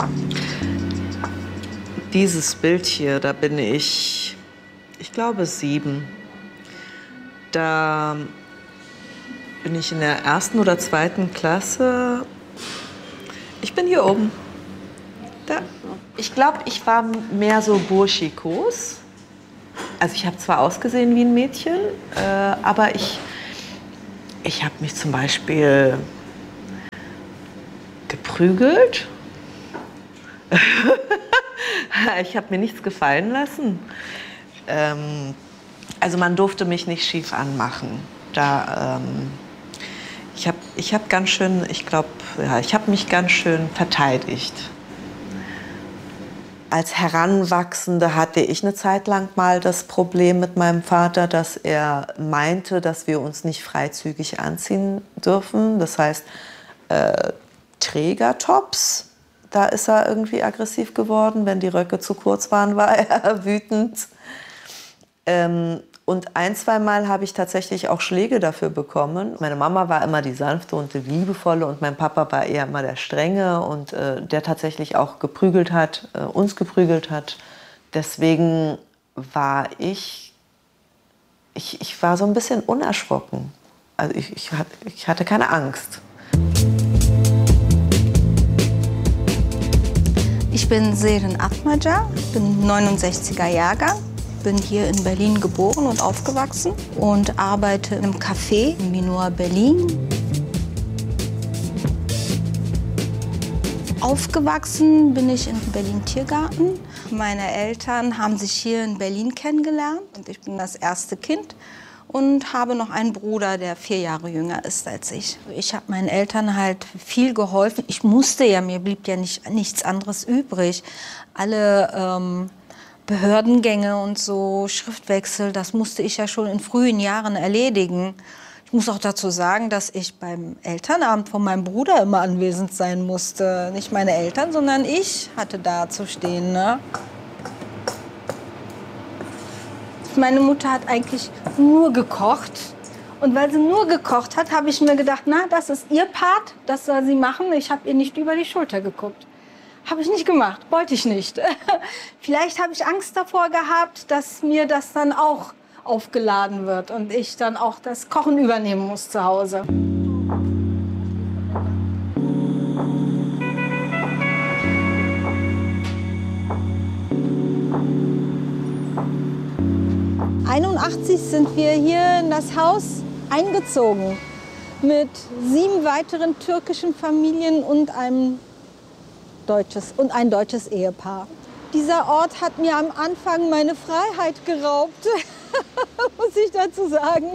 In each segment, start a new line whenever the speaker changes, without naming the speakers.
Dieses Bild hier, da bin ich glaube 7. Da bin ich in der 1. oder 2. Klasse. Ich bin hier oben. Da. Ich glaube, ich war mehr so burschikos. Also ich habe zwar ausgesehen wie ein Mädchen, aber ich habe mich zum Beispiel geprügelt. Ich habe mir nichts gefallen lassen. Also man durfte mich nicht schief anmachen. Ich habe ganz schön, ich glaube, ja, ich habe mich ganz schön verteidigt. Als Heranwachsende hatte ich eine Zeit lang mal das Problem mit meinem Vater, dass er meinte, dass wir uns nicht freizügig anziehen dürfen. Das heißt, Trägertops, da ist er irgendwie aggressiv geworden. Wenn die Röcke zu kurz waren, war er wütend. Und 1-, 2 Mal habe ich tatsächlich auch Schläge dafür bekommen. Meine Mama war immer die sanfte und die liebevolle und mein Papa war eher immer der strenge und der tatsächlich auch geprügelt hat, uns geprügelt hat. Deswegen war ich war so ein bisschen unerschrocken. Also ich hatte keine Angst.
Ich bin Seren Atmaca, bin 69er Jahrgang. Bin hier in Berlin geboren und aufgewachsen und arbeite im Café in Minor Berlin. Aufgewachsen bin ich in Berlin-Tiergarten. Meine Eltern haben sich hier in Berlin kennengelernt und ich bin das erste Kind und habe noch einen Bruder, der 4 Jahre jünger ist als ich. Ich habe meinen Eltern halt viel geholfen. Ich musste ja, mir blieb ja nichts anderes übrig. Alle Behördengänge und so, Schriftwechsel, das musste ich ja schon in frühen Jahren erledigen. Ich muss auch dazu sagen, dass ich beim Elternabend von meinem Bruder immer anwesend sein musste. Nicht meine Eltern, sondern ich hatte da zu stehen. Ne? Meine Mutter hat eigentlich nur gekocht. Und weil sie nur gekocht hat, habe ich mir gedacht, na, das ist ihr Part, das soll sie machen. Ich habe ihr nicht über die Schulter geguckt. Habe ich nicht gemacht, wollte ich nicht. Vielleicht habe ich Angst davor gehabt, dass mir das dann auch aufgeladen wird und ich dann auch das Kochen übernehmen muss zu Hause. '81 sind wir hier in das Haus eingezogen mit 7 weiteren türkischen Familien und ein deutsches Ehepaar. Dieser Ort hat mir am Anfang meine Freiheit geraubt, muss ich dazu sagen.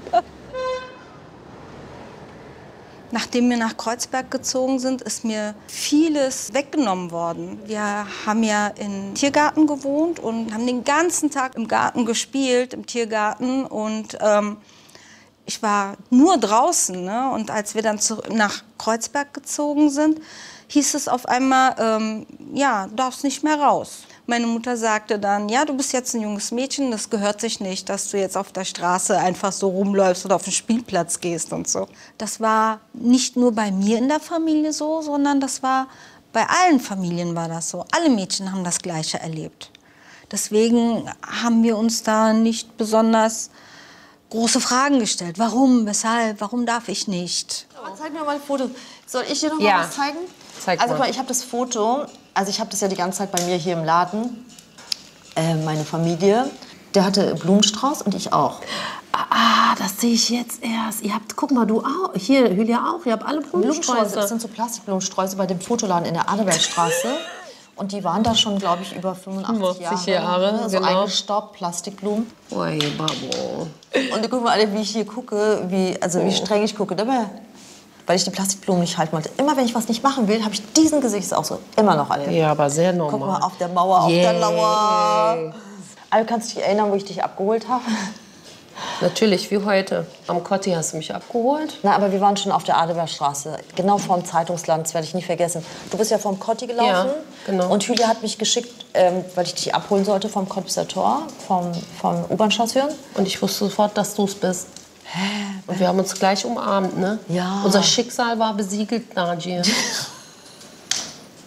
Nachdem wir nach Kreuzberg gezogen sind, ist mir vieles weggenommen worden. Wir haben ja im Tiergarten gewohnt und haben den ganzen Tag im Garten gespielt, im Tiergarten. Und ich war nur draußen. Ne? Und als wir dann nach Kreuzberg gezogen sind, hieß es auf einmal, ja, du darfst nicht mehr raus. Meine Mutter sagte dann, ja, du bist jetzt ein junges Mädchen, das gehört sich nicht, dass du jetzt auf der Straße einfach so rumläufst oder auf den Spielplatz gehst und so. Das war nicht nur bei mir in der Familie so, sondern das war bei allen Familien war das so. Alle Mädchen haben das Gleiche erlebt. Deswegen haben wir uns da nicht besonders große Fragen gestellt. Warum, weshalb, warum darf ich nicht?
Aber zeig mir mal ein Foto. Soll ich dir noch mal was zeigen? Also guck mal, ich habe das Foto, also ich habe das ja die ganze Zeit bei mir hier im Laden. Meine Familie, der hatte Blumenstrauß und ich auch.
Ah, das sehe ich jetzt erst. Ihr habt, guck mal, du auch, hier, Julia auch, ihr habt alle Blumensträuße.
Das sind so Plastikblumensträuße bei dem Fotoladen in der Adelbertstraße. Und die waren da schon, glaube ich, über 85 Jahre. Ne? So genau. Eingestaubt, Plastikblumen.
Oi, Babo.
Und guck mal, wie ich hier gucke, wie streng ich gucke. Dabei, weil ich die Plastikblumen nicht halten wollte. Immer wenn ich was nicht machen will, habe ich diesen Gesichtsausdruck immer noch alle.
Ja, aber sehr normal.
Guck mal, auf der Mauer, auf der Lauer. Also kannst du dich erinnern, wo ich dich abgeholt habe?
Natürlich, wie heute. Am Kotti hast du mich abgeholt.
Na, aber wir waren schon auf der Adelbertstraße, genau vorm Zeitungsland, das werde ich nie vergessen. Du bist ja vom Kotti gelaufen.
Ja, genau.
Und Julia hat mich geschickt, weil ich dich abholen sollte vom Cottbusser Tor, vom U-Bahn-Station.
Und ich wusste sofort, dass du es bist.
Hä?
Und wir haben uns gleich umarmt, ne?
Ja.
Unser Schicksal war besiegelt, Nadia.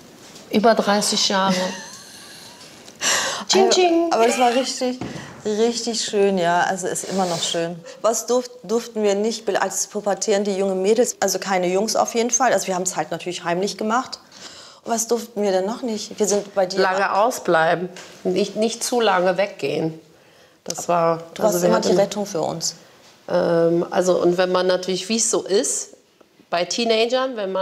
Über 30 Jahre. Ching, ching.
Aber es war richtig, richtig schön, ja. Also ist immer noch schön. Was durften wir nicht als pubertierende junge Mädels, also keine Jungs auf jeden Fall. Also wir haben es halt natürlich heimlich gemacht. Und was durften wir denn noch nicht? Wir sind bei dir.
Lange ausbleiben, nicht zu lange weggehen. Das war.
Du warst immer die Rettung für uns.
Also und wenn man natürlich, wie es so ist, bei Teenagern, wenn man